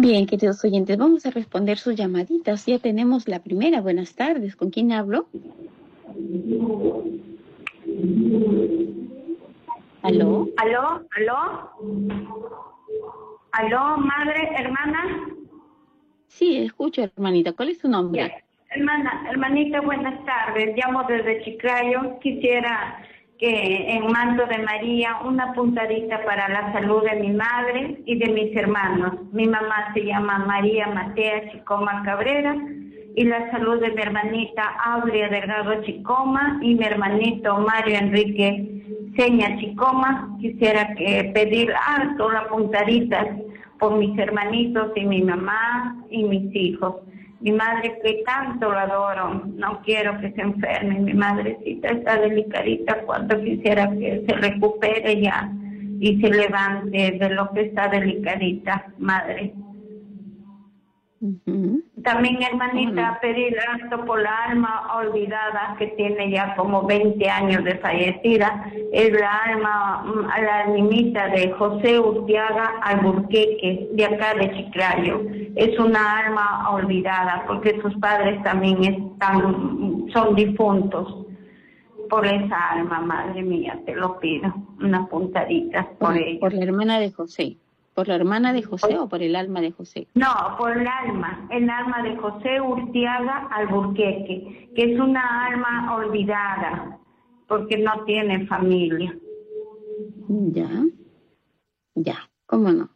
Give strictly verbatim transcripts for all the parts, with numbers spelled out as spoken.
Bien, queridos oyentes, vamos a responder sus llamaditas. Ya tenemos la primera. Buenas tardes. ¿Con quién hablo? ¿Aló? ¿Aló? ¿Aló? ¿Aló, madre, hermana? Sí, escucho, hermanita. ¿Cuál es su nombre? Ya. Hermana, hermanita, buenas tardes. Llamo desde Chiclayo. Quisiera que en mando de María una puntadita para la salud de mi madre y de mis hermanos. Mi mamá se llama María Matea Chicoma Cabrera y la salud de mi hermanita Aurea Delgado Chicoma y mi hermanito Mario Enrique Seña Chicoma. Quisiera que pedir alto la puntadita por mis hermanitos y mi mamá y mis hijos. Mi madre, que tanto la adoro, no quiero que se enferme. Mi madrecita está delicadita, cuando quisiera que se recupere ya y se levante de lo que está delicadita, madre. Uh-huh. También, hermanita, uh-huh. pedir alto por la alma olvidada que tiene ya como veinte años de fallecida. Es la alma, la animita de José Urtiaga Alburqueque, de acá de Chiclayo. Es una alma olvidada porque sus padres también están, son difuntos. Por esa alma, madre mía, te lo pido, una puntadita por, por ella. Por la hermana de José. ¿Por la hermana de José o por el alma de José? No, por el alma, el alma de José Urtiaga Alburqueque, que es una alma olvidada, porque no tiene familia. Ya, ya, ¿cómo no?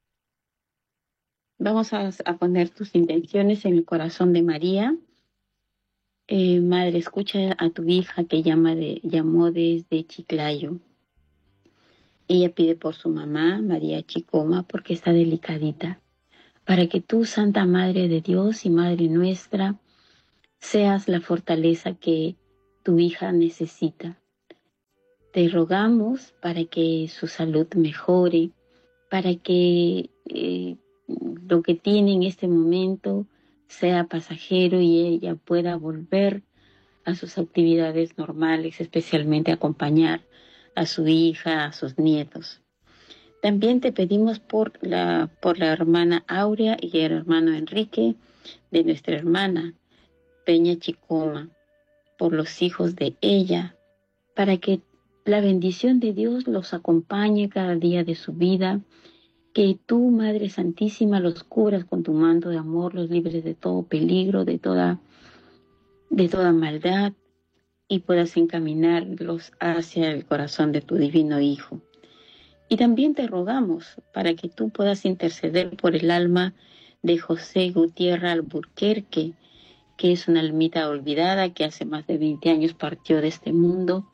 Vamos a, a poner tus intenciones en el corazón de María. Eh, madre, escucha a tu hija que llama de, llamó desde Chiclayo. Ella pide por su mamá, María Chicoma, porque está delicadita, para que tú, Santa Madre de Dios y Madre nuestra, seas la fortaleza que tu hija necesita. Te rogamos para que su salud mejore, para que eh, lo que tiene en este momento sea pasajero y ella pueda volver a sus actividades normales, especialmente acompañar a su hija, a sus nietos. También te pedimos por la, por la hermana Aurea y el hermano Enrique de nuestra hermana Peña Chicoma, por los hijos de ella, para que la bendición de Dios los acompañe cada día de su vida, que tú, Madre Santísima, los cubras con tu manto de amor, los libres de todo peligro, de toda, de toda maldad, y puedas encaminarlos hacia el corazón de tu divino Hijo. Y también te rogamos para que tú puedas interceder por el alma de José Gutiérrez Alburquerque, que es una almita olvidada que hace más de veinte años partió de este mundo,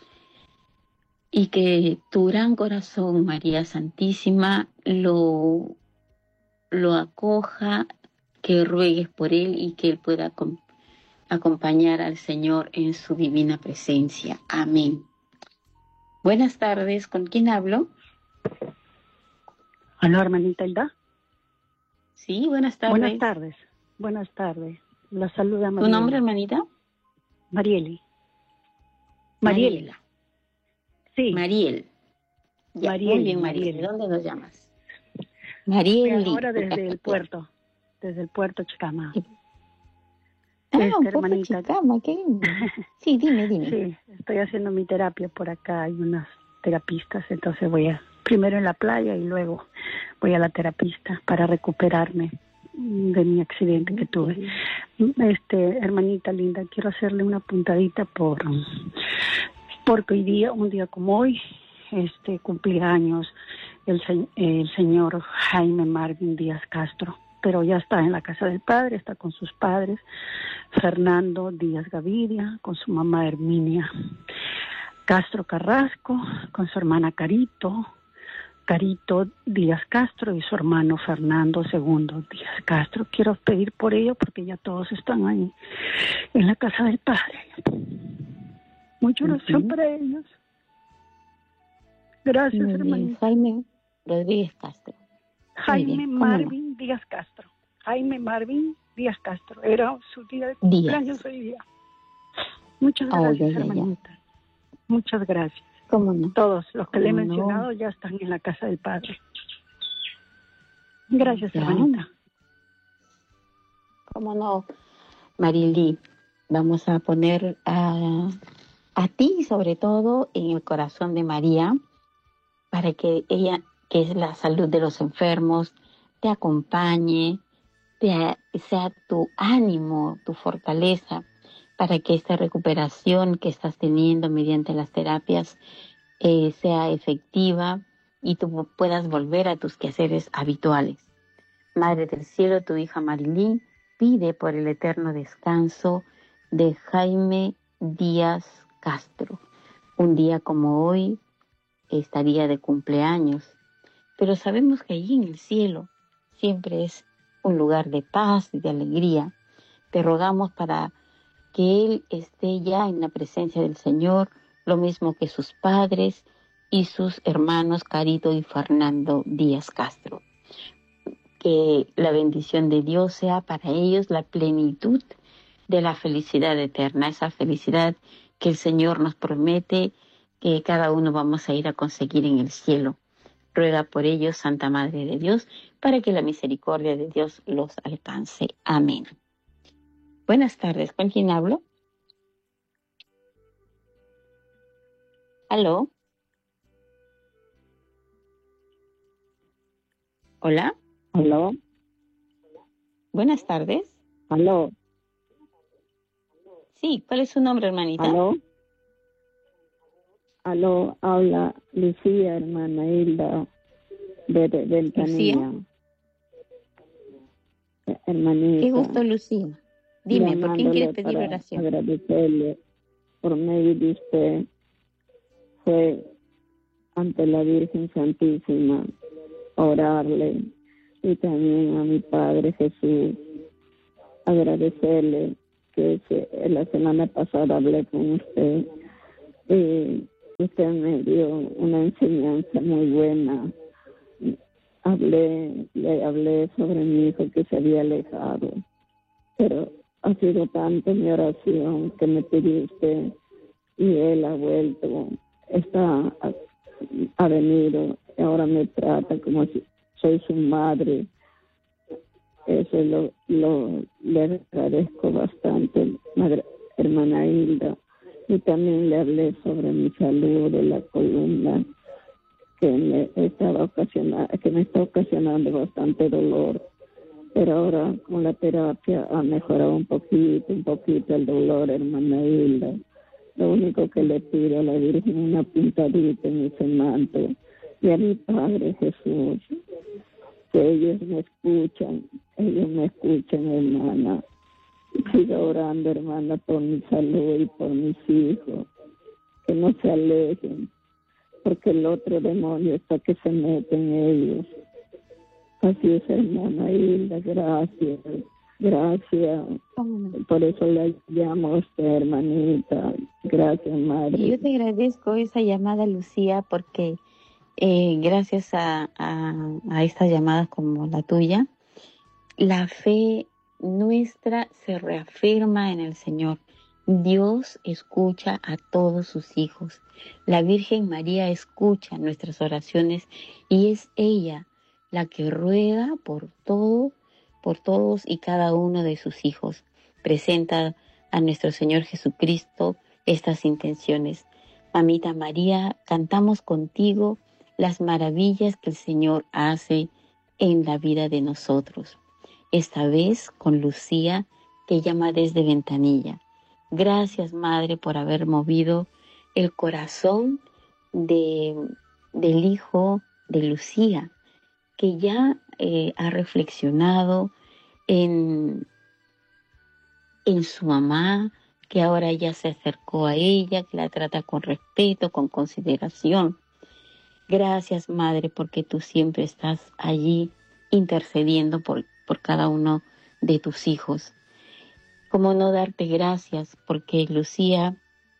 y que tu gran corazón, María Santísima, lo, lo acoja, que ruegues por él y que él pueda acompañar acompañar al Señor en su divina presencia. Amén. Buenas tardes, ¿con quién hablo? Aló, hermanita Hilda. Sí, buenas tardes. Buenas tardes, buenas tardes. La saluda Mariela. ¿Tu nombre, hermanita? Marieli. Mariela. Sí. Mariel. Ya, Mariel, muy bien, Mariel. ¿De dónde nos llamas? Mariel. Ahora desde el puerto, desde el puerto Chicama. Ah, Este, un poco hermanita. Chicama, qué lindo. Sí, dime, dime. Sí, estoy haciendo mi terapia por acá, hay unas terapistas, entonces voy a, primero en la playa y luego voy a la terapista para recuperarme de mi accidente que tuve. Este, hermanita linda, quiero hacerle una puntadita por, porque hoy día, un día como hoy, este, cumplía años el, el señor Jaime Marvin Díaz Castro, pero ya está en la casa del padre, está con sus padres, Fernando Díaz Gaviria, con su mamá Herminia Castro Carrasco, con su hermana Carito, Carito Díaz Castro y su hermano Fernando Segundo Díaz Castro. Quiero pedir por ellos porque ya todos están ahí en la casa del padre. Mucha oración uh-huh. para ellos. Gracias, Muy hermanita. bien. Jaime Rodríguez Castro. Jaime Marvin no? Díaz Castro. Jaime Marvin Díaz Castro. Era su día de cumpleaños hoy día. Muchas gracias, oh, ya, hermanita. Ya. Muchas gracias. ¿Cómo no? Todos los que le he no? mencionado ya están en la casa del padre. Gracias, ya. hermanita. Cómo no, Marily, vamos a poner a, a ti sobre todo en el corazón de María para que ella, que es la salud de los enfermos, te acompañe, te, sea tu ánimo, tu fortaleza, para que esta recuperación que estás teniendo mediante las terapias eh, sea efectiva y tú puedas volver a tus quehaceres habituales. Madre del Cielo, tu hija Marily pide por el eterno descanso de Jaime Díaz Castro. Un día como hoy estaría de cumpleaños, pero sabemos que allí en el cielo siempre es un lugar de paz y de alegría. Te rogamos para que él esté ya en la presencia del Señor, lo mismo que sus padres y sus hermanos Carito y Fernando Díaz Castro. Que la bendición de Dios sea para ellos la plenitud de la felicidad eterna, esa felicidad que el Señor nos promete que cada uno vamos a ir a conseguir en el cielo. Ruega por ellos, Santa Madre de Dios, para que la misericordia de Dios los alcance. Amén. Buenas tardes, ¿con quién hablo? ¿Aló? ¿Hola? ¿Aló? Buenas tardes. ¿Aló? Sí, ¿cuál es su nombre, hermanita? ¿Aló? Aló, habla Lucía, hermana Hilda, de, de Ventanilla. ¿Lucía? Hermanita. Qué gusto, Lucía. Dime, ¿por quién quieres pedir oración? Agradecerle por medio de usted, fue ante la Virgen Santísima, orarle, y también a mi Padre Jesús, agradecerle que se, la semana pasada hablé con usted y usted me dio una enseñanza muy buena. Hablé, le hablé sobre mi hijo que se había alejado, pero ha sido tanto mi oración que me pidió usted y él ha vuelto, está, ha, ha venido, y ahora me trata como si soy su madre. Eso lo, lo le agradezco bastante, madre, hermana Hilda. Y también le hablé sobre mi salud de la columna, que me estaba ocasionando, que me está ocasionando bastante dolor. Pero ahora con la terapia ha mejorado un poquito, un poquito el dolor, hermana Hilda. Lo único que le pido a la Virgen es una pintadita en ese manto. Y a mi Padre Jesús, que ellos me escuchan, ellos me escuchan, hermana. Siga orando, hermana, por mi salud y por mis hijos, que no se alejen, porque el otro demonio está que se mete en ellos. Así es, hermana Hilda, gracias, gracias. Por eso le llamo a usted, hermanita. Gracias, madre. Yo te agradezco esa llamada, Lucía, porque eh, gracias a, a, a estas llamadas como la tuya, la fe nuestra se reafirma en el Señor. Dios escucha a todos sus hijos. La Virgen María escucha nuestras oraciones y es ella la que ruega por todo, por todos y cada uno de sus hijos. Presenta a nuestro Señor Jesucristo estas intenciones. Mamita María, cantamos contigo las maravillas que el Señor hace en la vida de nosotros. Esta vez con Lucía, que llama desde Ventanilla. Gracias, Madre, por haber movido el corazón de, del hijo de Lucía, que ya eh, ha reflexionado en, en su mamá, que ahora ya se acercó a ella, que la trata con respeto, con consideración. Gracias, Madre, porque tú siempre estás allí intercediendo por, por cada uno de tus hijos. ¿Cómo no darte gracias? Porque Lucía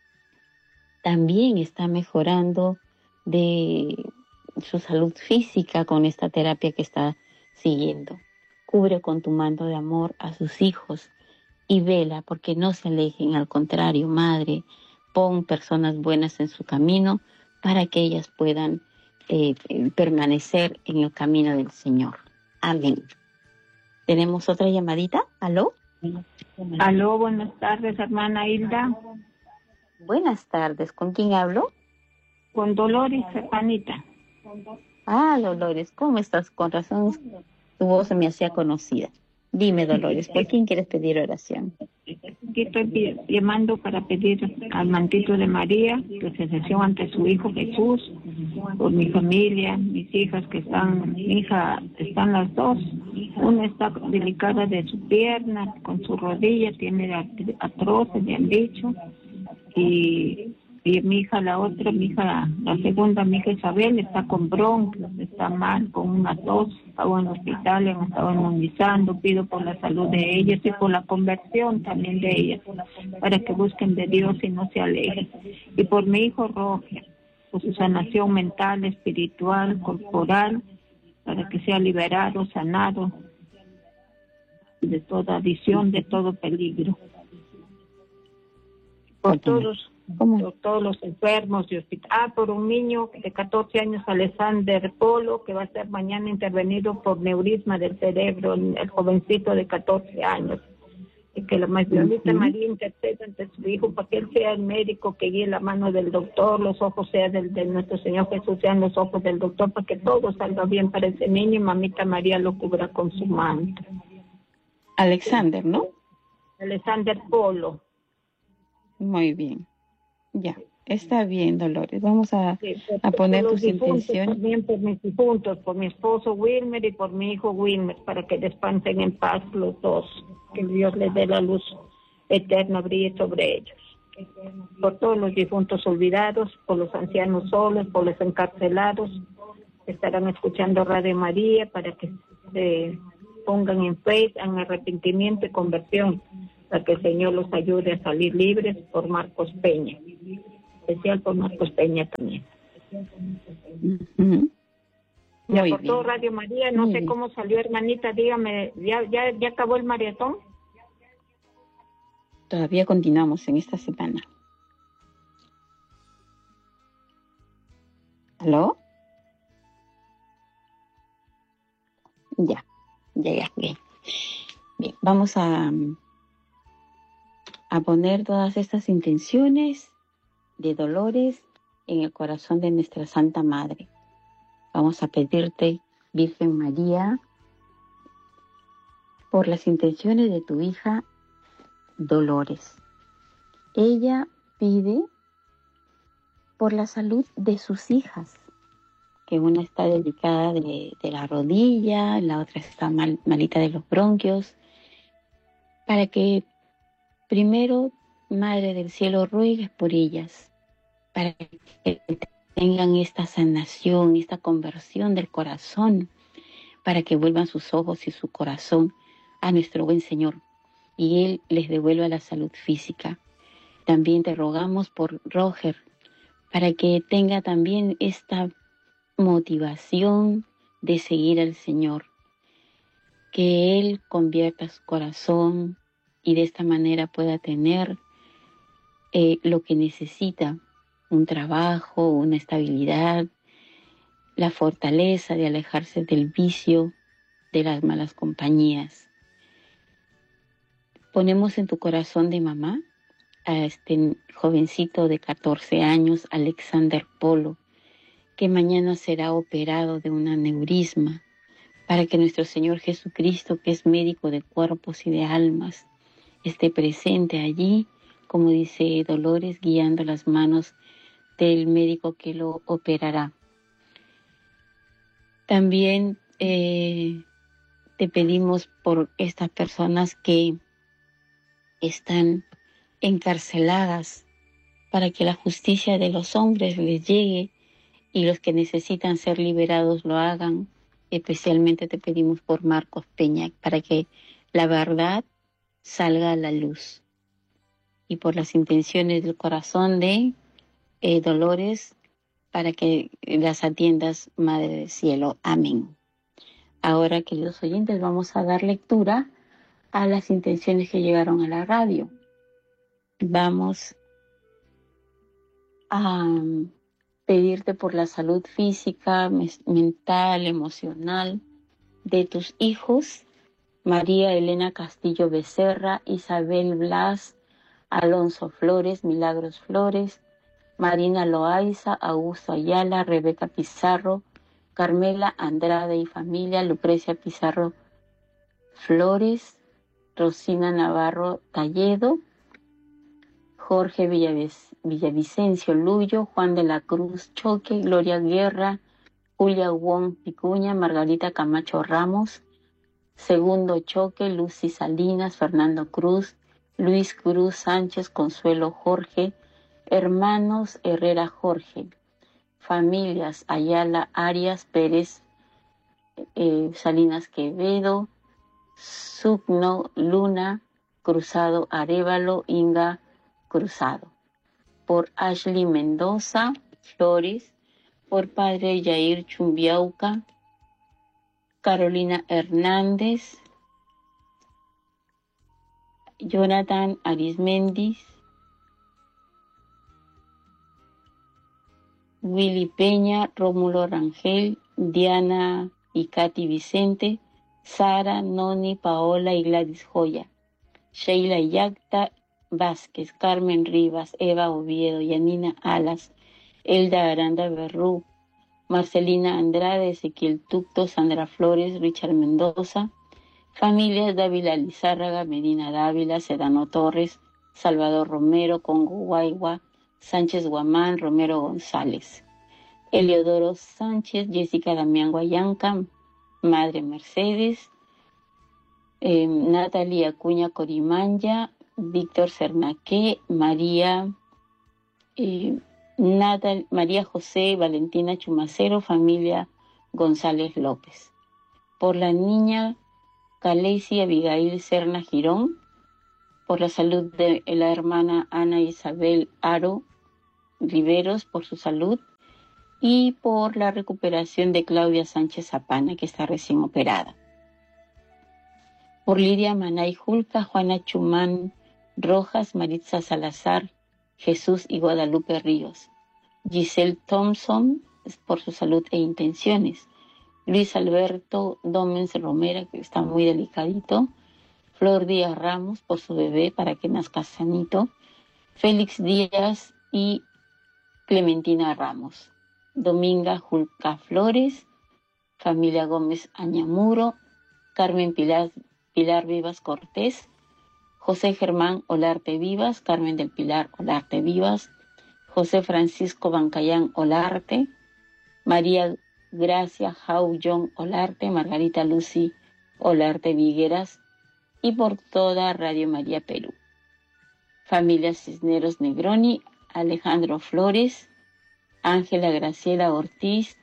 también está mejorando de su salud física con esta terapia que está siguiendo. Cubre con tu manto de amor a sus hijos y vela porque no se alejen. Al contrario, Madre, pon personas buenas en su camino para que ellas puedan eh, permanecer en el camino del Señor. Amén. ¿Tenemos otra llamadita? ¿Aló? Aló, buenas tardes, hermana Hilda. Buenas tardes, ¿con quién hablo? Con Dolores, hermanita. Ah, Dolores, ¿cómo estás? Con razón tu voz se me hacía conocida. Dime, Dolores, ¿por quién quieres pedir oración? Aquí estoy llamando para pedir al mantito de María, que se intercesión ante su Hijo Jesús, por mi familia, mis hijas que están, mi hija, están las dos. Una está delicada de su pierna, con su rodilla, tiene artrosis, me han dicho. Y, y mi hija, la otra, mi hija, la segunda, mi hija Isabel, está con bronquios, está mal, con una tos, estaba en el hospital, hemos estado inmunizando, pido por la salud de ellas y por la conversión también de ellas, para que busquen de Dios y no se alejen. Y por mi hijo Roger, por su sanación mental, espiritual, corporal, para que sea liberado, sanado de toda adicción, de todo peligro. Por todos, por todos los enfermos de hospital. Ah, por un niño de catorce años, Alexander Polo, que va a ser mañana intervenido por neurisma del cerebro, el jovencito de catorce años. Y que la Señorita uh-huh. María interceda ante su hijo para que él sea el médico que guíe la mano del doctor, los ojos sean del, de nuestro Señor Jesús, sean los ojos del doctor, para que todo salga bien para ese niño y mamita María lo cubra con su manto. Alexander, ¿no? Alexander Polo. Muy bien, ya, está bien, Dolores. Vamos a, sí, por, a poner por tus intenciones. También por mis difuntos, por mi esposo Wilmer y por mi hijo Wilmer, para que descansen en paz los dos. Que Dios les dé la luz eterna, brille sobre ellos. Por todos los difuntos olvidados, por los ancianos solos, por los encarcelados, estarán escuchando Radio María para que se pongan en fe, en arrepentimiento y conversión, para que el Señor los ayude a salir libres por Marcos Peña, especial por Marcos Peña también. Uh-huh. Ya por todo Radio María, no Muy sé bien. Cómo salió, hermanita, dígame, ¿ya, ya, ya acabó el maratón? Todavía continuamos en esta semana. ¿Aló? Ya, ya, ya, bien. Bien, vamos a... a poner todas estas intenciones de Dolores en el corazón de nuestra Santa Madre. Vamos a pedirte, Virgen María, por las intenciones de tu hija Dolores. Ella pide por la salud de sus hijas, que una está delicada de, de la rodilla, la otra está mal, malita de los bronquios, para que primero, Madre del Cielo, ruegues por ellas, para que tengan esta sanación, esta conversión del corazón, para que vuelvan sus ojos y su corazón a nuestro buen Señor, y Él les devuelva la salud física. También te rogamos por Roger, para que tenga también esta motivación de seguir al Señor, que Él convierta su corazón y de esta manera pueda tener eh, lo que necesita, un trabajo, una estabilidad, la fortaleza de alejarse del vicio, de las malas compañías. Ponemos en tu corazón de mamá a este jovencito de catorce años, Alexander Polo, que mañana será operado de un aneurisma, para que nuestro Señor Jesucristo, que es médico de cuerpos y de almas, esté presente allí, como dice Dolores, guiando las manos del médico que lo operará. También eh, te pedimos por estas personas que están encarceladas, para que la justicia de los hombres les llegue y los que necesitan ser liberados lo hagan. Especialmente te pedimos por Marcos Peña, para que la verdad salga a la luz. Y por las intenciones del corazón de eh, Dolores, para que las atiendas, Madre del Cielo. Amén. Ahora, queridos oyentes, vamos a dar lectura a las intenciones que llegaron a la radio. Vamos a pedirte por la salud física, mental, emocional de tus hijos, María Elena Castillo Becerra, Isabel Blas, Alonso Flores, Milagros Flores, Marina Loaiza, Augusto Ayala, Rebeca Pizarro, Carmela Andrade y familia, Lucrecia Pizarro Flores, Rosina Navarro Talledo, Jorge Villavic- Villavicencio Luyo, Juan de la Cruz Choque, Gloria Guerra, Julia Wong Picuña, Margarita Camacho Ramos, Segundo Choque, Lucy Salinas, Fernando Cruz, Luis Cruz Sánchez, Consuelo Jorge, hermanos Herrera Jorge, familias Ayala Arias Pérez, eh, Salinas Quevedo, Sugno Luna, Cruzado Arévalo, Inga Cruzado. Por Ashley Mendoza Flores, por padre Yair Chumbiauca, Carolina Hernández, Jonathan Arismendis, Willy Peña, Rómulo Rangel, Diana y Katy Vicente, Sara, Noni, Paola y Gladys Joya, Sheila Yacta Vázquez, Carmen Rivas, Eva Oviedo, Yanina Alas, Elda Aranda Berrú, Marcelina Andrade, Ezequiel Tucto, Sandra Flores, Richard Mendoza, familias Dávila Lizárraga, Medina Dávila, Sedano Torres, Salvador Romero, Congo Guaigua, Sánchez Guamán, Romero González, Eliodoro Sánchez, Jessica Damián Guayanca, Madre Mercedes, eh, Natalia Acuña Corimanya, Víctor Cernaque, María, eh, Natal, María José Valentina Chumacero, familia González López. Por la niña Caleisi Abigail Serna Girón, por la salud de la hermana Ana Isabel Aro Riveros, por su salud, y por la recuperación de Claudia Sánchez Zapana, que está recién operada. Por Lidia Manay Julca, Juana Chumán Rojas, Maritza Salazar, Jesús y Guadalupe Ríos. Giselle Thompson, por su salud e intenciones. Luis Alberto Domens Romera, que está muy delicadito. Flor Díaz Ramos, por su bebé, para que nazca sanito. Félix Díaz y Clementina Ramos. Dominga Julca Flores, familia Gómez Añamuro. Carmen Pilar, Pilar Vivas Cortés. José Germán Olarte Vivas, Carmen del Pilar Olarte Vivas. José Francisco Bancayán Olarte. María Gracia Jaullón Olarte, Margarita Lucy Olarte Vigueras, y por toda Radio María Perú. Familia Cisneros Negroni, Alejandro Flores, Ángela Graciela Ortiz,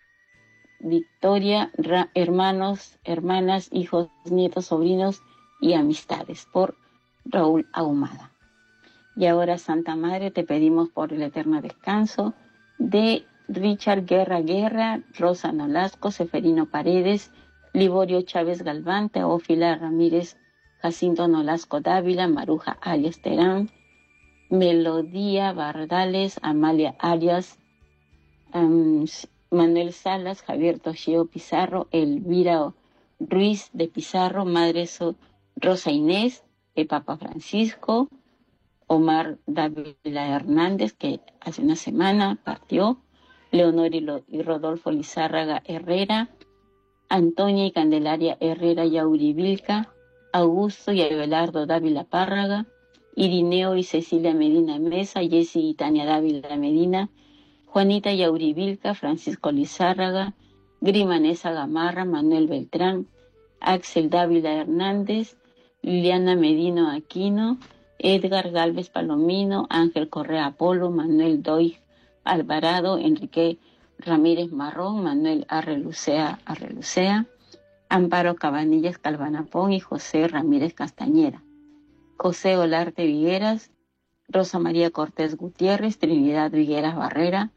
Victoria, ra, hermanos, hermanas, hijos, nietos, sobrinos y amistades, por Raúl Ahumada. Y ahora, Santa Madre, te pedimos por el eterno descanso de Richard Guerra Guerra, Rosa Nolasco, Seferino Paredes, Liborio Chávez Galván, Teófila Ramírez, Jacinto Nolasco Dávila, Maruja Arias Terán, Melodía Bardales, Amalia Arias, um, Manuel Salas, Javier Toshio Pizarro, Elvira Ruiz de Pizarro, Madre so, Rosa Inés, el Papa Francisco, Omar Dávila Hernández, que hace una semana partió, Leonor y, Lo, y Rodolfo Lizárraga Herrera, Antonia y Candelaria Herrera Yauribilca, Augusto y Abelardo Dávila Párraga, Irineo y Cecilia Medina Mesa, Jessy y Tania Dávila Medina, Juanita Yauribilca, Francisco Lizárraga, Grimanesa Gamarra, Manuel Beltrán, Axel Dávila Hernández, Liliana Medino Aquino, Edgar Galvez Palomino, Ángel Correa Apolo, Manuel Doig Alvarado, Enrique Ramírez Marrón, Manuel Arrelucea Arrelucea, Amparo Cabanillas Calvanapón y José Ramírez Castañeda, José Olarte Vigueras, Rosa María Cortés Gutiérrez, Trinidad Vigueras Barrera,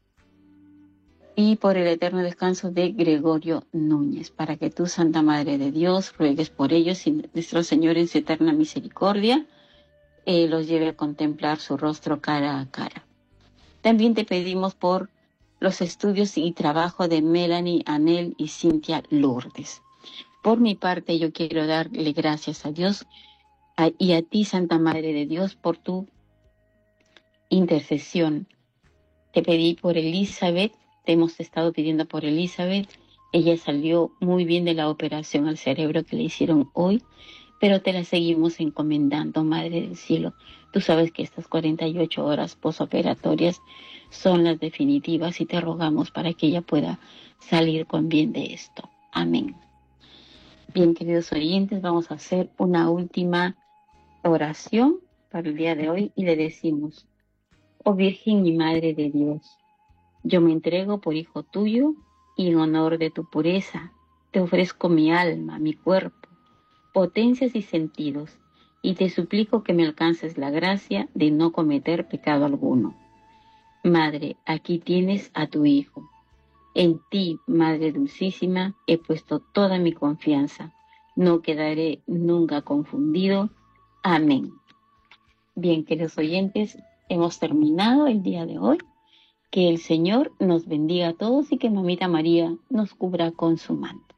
y por el eterno descanso de Gregorio Núñez, para que tú, Santa Madre de Dios, ruegues por ellos y nuestro Señor en su eterna misericordia eh, los lleve a contemplar su rostro cara a cara. También te pedimos por los estudios y trabajo de Melanie, Anel y Cintia Lourdes. Por mi parte, yo quiero darle gracias a Dios a, y a ti, Santa Madre de Dios, por tu intercesión. Te pedí por Elizabeth, te hemos estado pidiendo por Elizabeth. Ella salió muy bien de la operación al cerebro que le hicieron hoy, pero te la seguimos encomendando, Madre del Cielo. Tú sabes que estas cuarenta y ocho horas posoperatorias son las definitivas y te rogamos para que ella pueda salir con bien de esto. Amén. Bien, queridos oyentes, vamos a hacer una última oración para el día de hoy y le decimos: oh Virgen y Madre de Dios, yo me entrego por hijo tuyo y en honor de tu pureza te ofrezco mi alma, mi cuerpo, potencias y sentidos, y te suplico que me alcances la gracia de no cometer pecado alguno. Madre, aquí tienes a tu Hijo. En ti, Madre Dulcísima, he puesto toda mi confianza. No quedaré nunca confundido. Amén. Bien, queridos oyentes, hemos terminado el día de hoy. Que el Señor nos bendiga a todos y que Mamita María nos cubra con su manto.